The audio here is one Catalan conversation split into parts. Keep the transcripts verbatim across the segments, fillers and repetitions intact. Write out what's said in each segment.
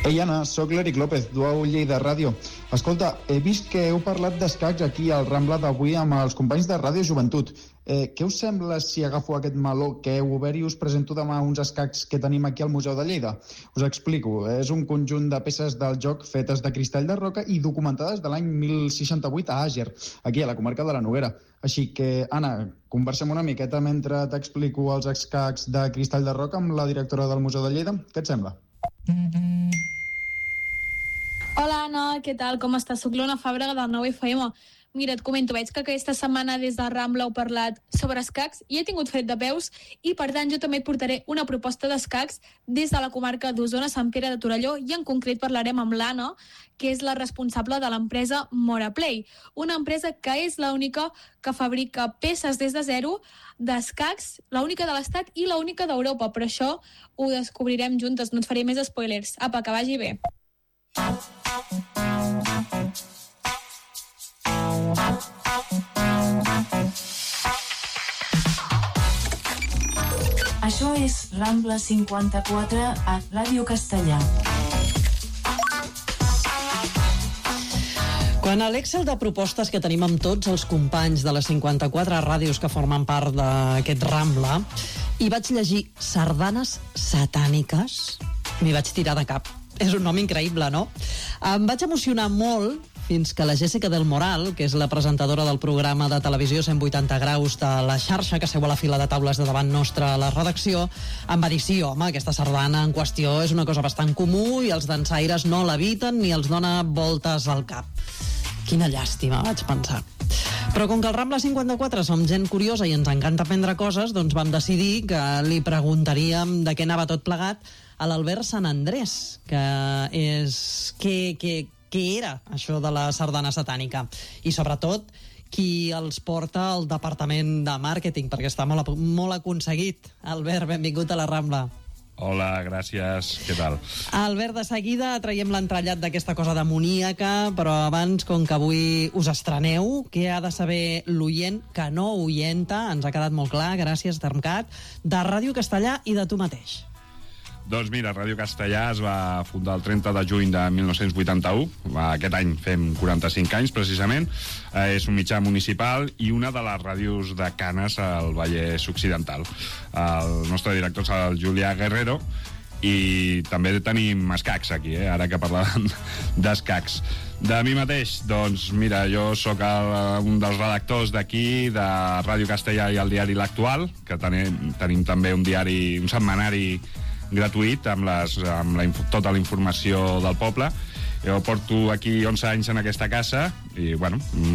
Ei, Anna, sóc l'Eric López, d'U Lleida Ràdio. Escolta, he vist que heu parlat d'escacs aquí al Rambla d'avui amb els companys de Ràdio Joventut. Eh, què us sembla si agafo aquest meló que heu obert i us presento demà uns escacs que tenim aquí al Museu de Lleida? Us explico. És un conjunt de peces del joc fetes de cristall de roca i documentades de l'any mil seixanta-vuit a Àger, aquí a la comarca de la Noguera. Així que, Anna, conversem una miqueta mentre t'explico els escacs de cristall de roca amb la directora del Museu de Lleida. Què et sembla? Hola, Anna, què tal? Com estàs? Soc l'Ona Fàbrega del nou F M. Mira, et comento, veig que aquesta setmana des de Rambla heu parlat sobre escacs i he tingut fred de peus i, per tant, jo també et portaré una proposta d'escacs des de la comarca d'Osona, Sant Pere de Torelló, i en concret parlarem amb l'Anna, que és la responsable de l'empresa Moraplay, una empresa que és l'única que fabrica peces des de zero d'escacs, l'única de l'Estat i l'única d'Europa. Per això ho descobrirem juntes, no et faré més spoilers. Apa, que vagi bé. Això és Rambla cinquanta-quatre a Ràdio Castellà. Quan a l'Excel de propostes que tenim amb tots els companys de les cinquanta-quatre ràdios que formen part d'aquest Rambla, hi vaig llegir sardanes satàniques, m'hi vaig tirar de cap. És un nom increïble, no? Em vaig emocionar molt fins que la Jessica del Moral, que és la presentadora del programa de televisió cent vuitanta graus de la xarxa, que seu a la fila de taules de davant nostra a la redacció, em va dir, sí, home, aquesta sardana en qüestió és una cosa bastant comú i els dansaires no l'eviten ni els dona voltes al cap. Quina llàstima, vaig pensar. Però com que al Rambla cinquanta-quatre som gent curiosa i ens encanta aprendre coses, doncs vam decidir que li preguntaríem de què anava tot plegat a l'Albert Sant Andrés, que és... Què, què, què era això de la sardana satànica? I sobretot, qui els porta al departament de màrqueting, perquè està molt, molt aconseguit. Albert, benvingut a la Rambla. Hola, gràcies. Què tal? Albert, de seguida traiem l'entrellat d'aquesta cosa demoníaca, però abans, com que avui us estreneu, què ha de saber l'oient que no oienta? Ens ha quedat molt clar, gràcies, Termcat, de Ràdio Castellà i de tu mateix. Doncs mira, Ràdio Castellà es va fundar el trenta de juny de mil nou-cents vuitanta-u. Aquest any fem quaranta-cinc anys, precisament. Eh, és un mitjà municipal i una de les ràdios de Canes al Vallès Occidental. El nostre director és el Julià Guerrero i també tenim escacs aquí, eh? Ara que parlàvem d'escacs. De mi mateix, doncs mira, jo sóc el, un dels redactors d'aquí, de Ràdio Castellà i el diari L'Actual, que tenim, tenim també un diari, un setmanari gratuït amb, les, amb la, tota la informació del poble. Jo porto aquí onze anys en aquesta casa i bueno,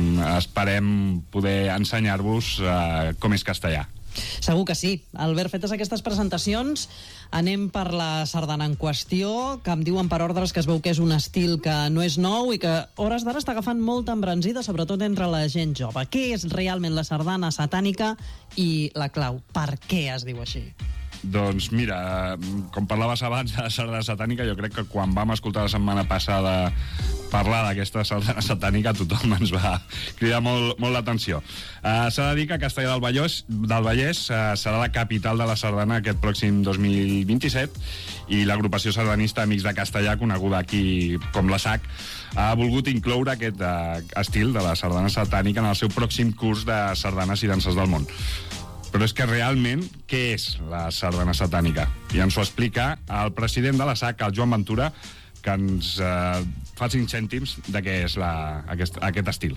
esperem poder ensenyar-vos uh, com és castellà. Segur que sí. Albert, fetes aquestes presentacions, anem per la sardana en qüestió, que em diuen per ordres que es veu que és un estil que no és nou i que a hores d'ara està agafant molta embranzida, sobretot entre la gent jove. Què és realment la sardana satànica i la clau? Per què es diu així? Doncs mira, com parlaves abans de la sardana satànica, jo crec que quan vam escoltar la setmana passada parlar d'aquesta sardana satànica tothom ens va cridar molt, molt l'atenció. Uh, s'ha de dir que Castellà del Vallès, del Vallès uh, serà la capital de la sardana aquest pròxim dos mil vint-i-set i l'agrupació sardanista Amics de Castellà, coneguda aquí com la S A C, ha volgut incloure aquest uh, estil de la sardana satànica en el seu pròxim curs de sardanes i danses del món. Però és que realment, què és la sardana satànica? I ens ho explica el president de la S A C, el Joan Ventura, que ens eh, fa cinc cèntims de què és la, aquest, aquest estil.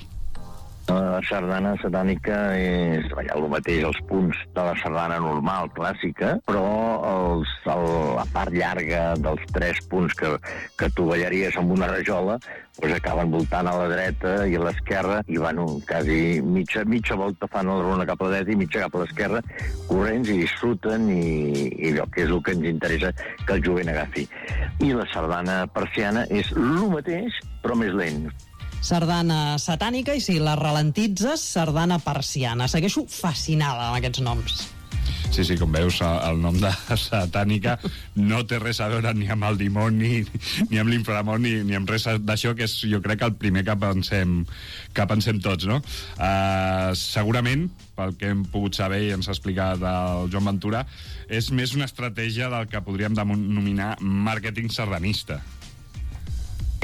La sardana satànica és vaja, el mateix, els punts de la sardana normal, clàssica, però els, el, la part llarga dels tres punts que, que tu ballaries amb una rajola doncs acaben voltant a la dreta i a l'esquerra i van un, quasi mitja, mitja volta fan la rona cap a la dreta i mitja cap a l'esquerra, corrents i disfruten i, i allò que és el que ens interessa que el jovent agafi. I la sardana persiana és el mateix però més lent. Sardana satànica i si la ralentitzes, sardana persiana. Segueixo fascinada amb aquests noms. Sí, sí, com veus, el nom de satànica no té res a veure ni amb el dimoni, ni amb l'inframón, ni, ni amb res d'això, que és jo crec el primer que pensem, que pensem tots, no? Uh, segurament, pel que hem pogut saber i ens ha explicat el Joan Ventura, és més una estratègia del que podríem denominar màrqueting sardanista.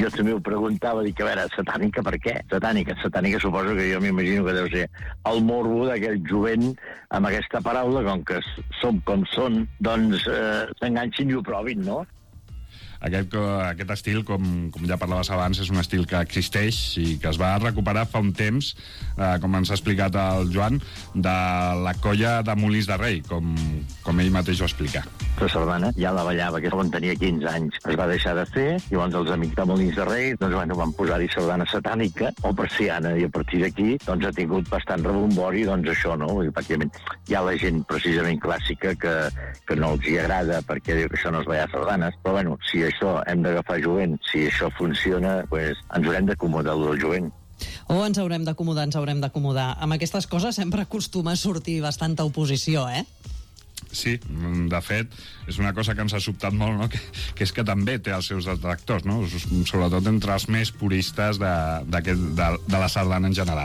Jo també ho preguntava, dic, a veure, satànica per què? Satànica, satànica suposo que jo m'imagino que deu ser el morbo d'aquell jovent amb aquesta paraula, com que som com són, doncs eh, s'enganxin i ho provin, no? Aquest, aquest estil, com, com ja parlaves abans, és un estil que existeix i que es va recuperar fa un temps, eh, com ens ha explicat el Joan, de la colla de Molins de Rei, com, com ell mateix ho explica. La sardana ja la ballava, que quan tenia quinze anys. Es va deixar de fer, i llavors els amics de Molins de Rei doncs, bueno, van posar-hi sardana satànica o persiana, i a partir d'aquí doncs, ha tingut bastant rebombori, doncs això, no? I, pràcticament hi ha la gent precisament clàssica que, que no els hi agrada perquè diu que això no és ballar sardanes, però bueno, si això hem d'agafar jovent, si això funciona, pues, ens haurem d'acomodar el jovent. O ens haurem d'acomodar, ens haurem d'acomodar. Amb aquestes coses sempre acostuma a sortir bastanta oposició, eh? Sí, de fet, és una cosa que ens ha sobtat molt, no? que, que és que també té els seus detractors, no? Sobretot entre els més puristes de, de, de, de la sardana en general.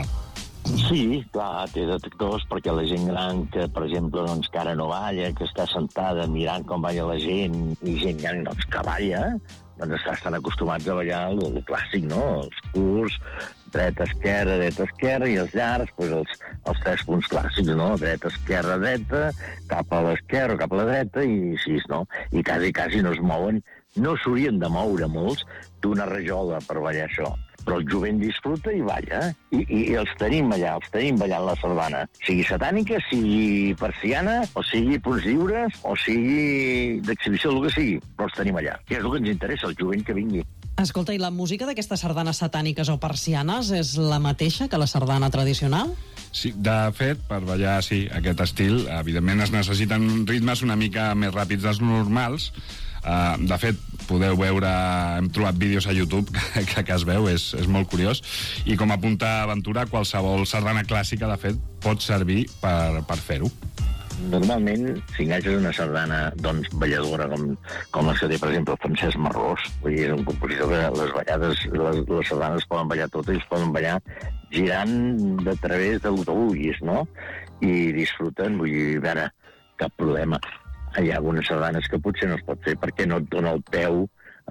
Sí, clar, té detectors, perquè la gent gran que, per exemple, doncs, que ara no balla, que està sentada mirant com balla la gent, i gent gran doncs, que balla, doncs estan acostumats a ballar el, el clàssic, no? Els curts, dreta, esquerra, dreta, esquerra, i els llargs, doncs els, els tres punts clàssics, no? Dreta, esquerra, dreta, cap a l'esquerra o cap a la dreta, i així, no? I quasi, quasi no es mouen, no s'haurien de moure molts d'una rajola per ballar això. Però el jovent disfruta i balla, I, i, i els tenim allà, els tenim ballant la sardana. Sigui satànica, sigui persiana, o sigui punts lliures, o sigui d'exhibició, el que sigui, però els tenim allà. I és el que ens interessa, el jovent que vingui. Escolta, i la música d'aquestes sardanes satàniques o persianes és la mateixa que la sardana tradicional? Sí, de fet, per ballar sí, aquest estil, evidentment es necessiten ritmes una mica més ràpids dels normals. Uh, de fet, podeu veure, hem trobat vídeos a YouTube que, que, que es veu, és, és molt curiós, i com apunta Ventura, qualsevol sardana clàssica, de fet, pot servir per, per fer-ho. Normalment, si enganxes una sardana doncs, balladora, com, com la que té, per exemple, Francesc Marrós, vull dir, és un compositor que les ballades, les, les sardanes poden ballar totes, i es poden ballar girant de través del que vulguis, no? I disfruten, vull dir, a veure, cap problema. Hi ha algunes sardanes que potser no es pot fer perquè no et dona el peu eh,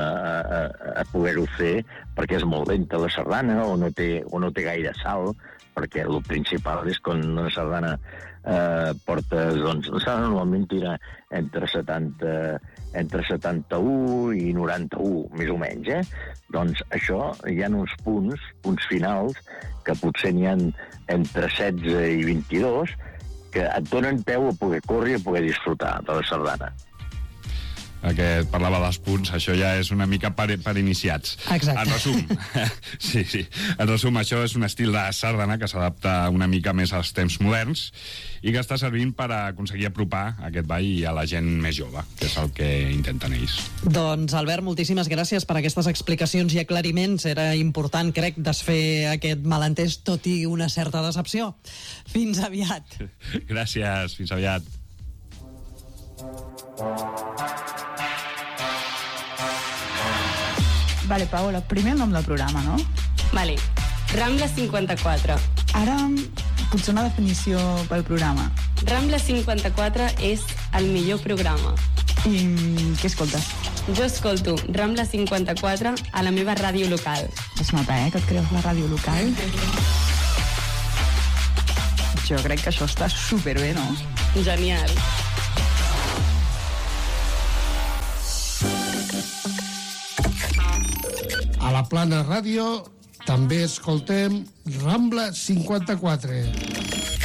a, a poder-ho fer, perquè és molt lenta la sardana o no té, o no té gaire salt, perquè el principal és quan una sardana eh, portes, doncs, la sardana normalment tira entre setanta, entre setanta-u i noranta-u, més o menys, eh? Doncs això, hi ha uns punts, punts finals, que potser n'hi ha entre setze i vint-i-dos, que et donen peu a poder córrer i a poder disfrutar de la sardana. Aquest parlava dels punts, això ja és una mica per, per iniciats. Exacte. En resum, sí, sí. En resum, això és un estil de sardana que s'adapta una mica més als temps moderns i que està servint per aconseguir apropar aquest ball a la gent més jove, que és el que intenten ells. Doncs, Albert, moltíssimes gràcies per aquestes explicacions i aclariments. Era important, crec, desfer aquest malentès, tot i una certa decepció. Fins aviat. Gràcies, fins aviat. Vale, Paola, primer el nom del programa, no? Vale, Rambla cinquanta-quatre. Ara, potser una definició pel programa. Rambla cinquanta-quatre és el millor programa. I què escoltes? Jo escolto Rambla cinquanta-quatre a la meva ràdio local. Es nota, eh, que et creus la ràdio local. Jo crec que això està superbé, no? Genial. A la Plana Ràdio també escoltem Rambla cinquanta-quatre.